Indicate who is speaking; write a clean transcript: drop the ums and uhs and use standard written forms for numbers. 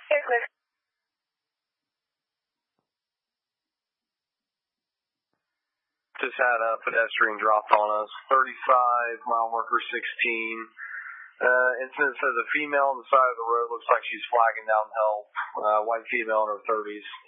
Speaker 1: Very clear.
Speaker 2: Just had a pedestrian dropped on us. 35, mile marker 16. Incident says a female on the side of the road looks like she's flagging down help. White female in her 30s.